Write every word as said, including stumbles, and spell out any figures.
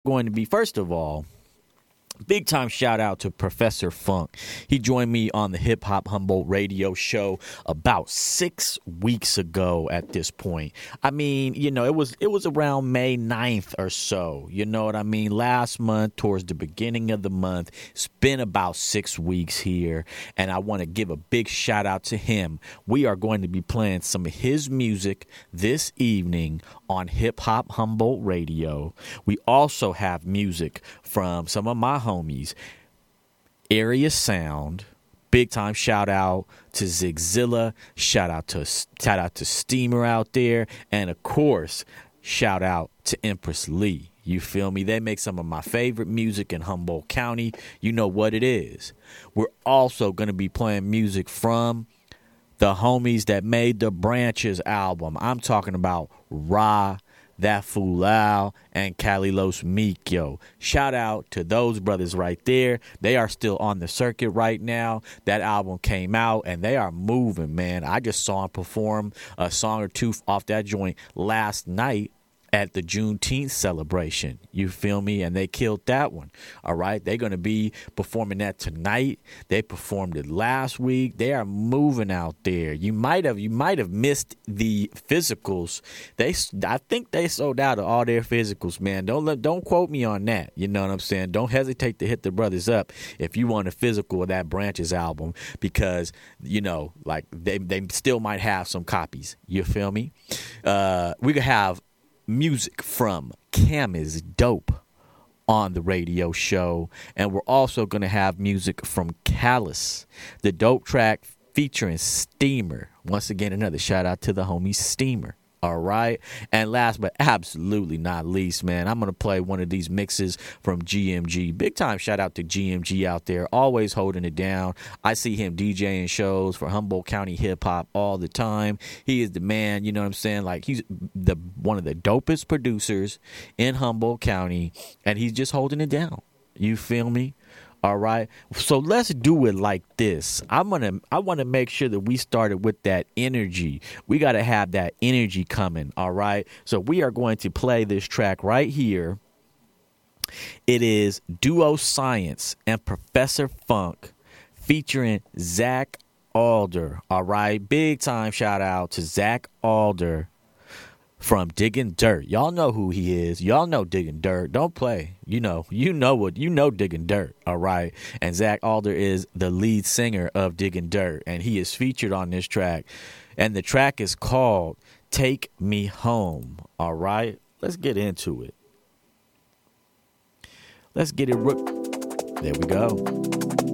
going to be, first of all, big time shout out to Professor Funk. He joined me on the Hip Hop Humboldt radio show about six weeks ago at this point. I mean, you know, it was it was around May ninth or so. You know what I mean? Last month, towards the beginning of the month. It's been about six weeks here, and I want to give a big shout out to him. We are going to be playing some of his music this evening on Hip Hop Humboldt radio. We also have music from some of my homies, Area Sound. Big time shout out to Zigzilla. Shout out to shout out to Steamer out there, and of course, shout out to Empress Lee. You feel me? They make some of my favorite music in Humboldt County. You know what it is. We're also going to be playing music from the homies that made the Branches album. I'm talking about Ra, That Fulal, and Cali Los Mikyo. Shout out to those brothers right there. They are still on the circuit right now. That album came out, and they are moving, man. I just saw them perform a song or two off that joint last night at the Juneteenth celebration. You feel me? And they killed that one. All right. They're going to be performing that tonight. They performed it last week. They are moving out there. You might have you might have missed the physicals. They I think they sold out of all their physicals, man. Don't let, don't quote me on that. You know what I'm saying? Don't hesitate to hit the brothers up if you want a physical of that Branches album, because, you know, like they they still might have some copies. You feel me? Uh, we could have music from Cam is Dope on the radio show, and we're also going to have music from Callus, the dope track featuring Steamer. Once again, another shout out to the homie Steamer. All right. And last but absolutely not least, man, I'm going to play one of these mixes from G M G. Big time shout out to G M G out there, always holding it down. I see him DJing shows for Humboldt County hip hop all the time. He is the man, you know what I'm saying? Like, he's the one of the dopest producers in Humboldt County, and he's just holding it down. You feel me? All right. So let's do it like this. I'm gonna I want to make sure that we started with that energy. We got to have that energy coming. All right. So we are going to play this track right here. It is Duo Science and Professor Funk featuring Zach Alder. All right. Big time shout out to Zach Alder from Digging Dirt. Y'all know who he is. Y'all know Digging Dirt. Don't play. You know, you know what, you know Digging Dirt, all right? And Zach Alder is the lead singer of Digging Dirt, and he is featured on this track. And the track is called Take Me Home, all right? Let's get into it. Let's get it. Ro- there we go.